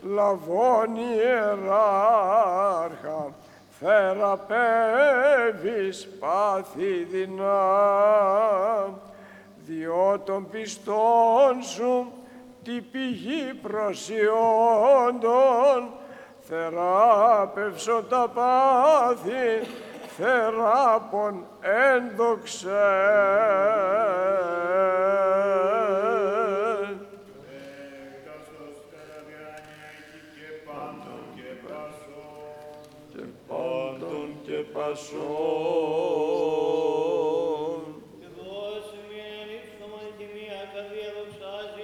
λαβών ιεράρχα, θεραπεύεις πάθη δεινά, διό των πιστών σου τη πηγή προσιόντων, θεράπευσον τα πάθη, θεράπων ένδοξε. Πασόν